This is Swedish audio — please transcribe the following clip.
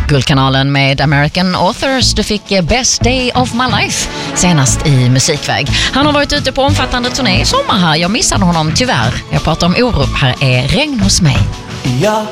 Guldkanalen med American Authors. Du fick Best Day of My Life senast i musikväg. Han har varit ute på omfattande turné i sommar här. Jag missade honom tyvärr. Jag pratar om Orup. Här är Regn hos mig. Jag